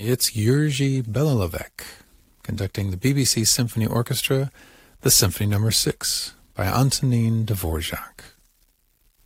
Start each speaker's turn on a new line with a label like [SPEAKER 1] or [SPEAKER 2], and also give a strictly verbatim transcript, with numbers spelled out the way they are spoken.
[SPEAKER 1] It's Jerzy Belalovec conducting the B B C Symphony Orchestra, the Symphony Number six by Antonin Dvorak.